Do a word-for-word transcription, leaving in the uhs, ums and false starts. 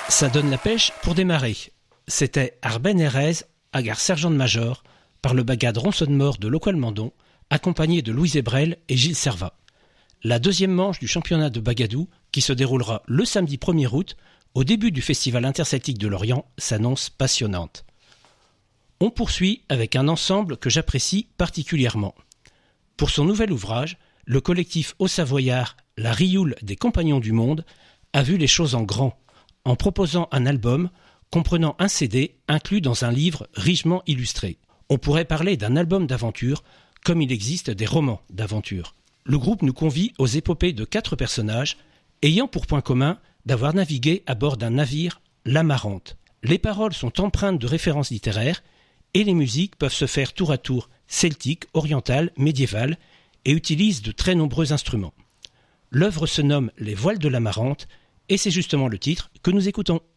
Ça donne la pêche pour démarrer. C'était Arben Erez, à gare sergent-de-major, par le bagad Ronson-Mort de Locoal-Mandon, accompagné de Louise Ebrel et Gilles Servat. La deuxième manche du championnat de Bagadou, qui se déroulera le samedi premier août, au début du Festival interceltique de Lorient, s'annonce passionnante. On poursuit avec un ensemble que j'apprécie particulièrement. Pour son nouvel ouvrage, le collectif haut-savoyard La Rioule des Compagnons du Monde a vu les choses en grand, en proposant un album comprenant un C D inclus dans un livre richement illustré. On pourrait parler d'un album d'aventure, comme il existe des romans d'aventure. Le groupe nous convie aux épopées de quatre personnages, ayant pour point commun d'avoir navigué à bord d'un navire, l'Amarante. Les paroles sont empreintes de références littéraires, et les musiques peuvent se faire tour à tour celtiques, orientales, médiévales, et utilisent de très nombreux instruments. L'œuvre se nomme Les Voiles de l'Amarante, et c'est justement le titre que nous écoutons.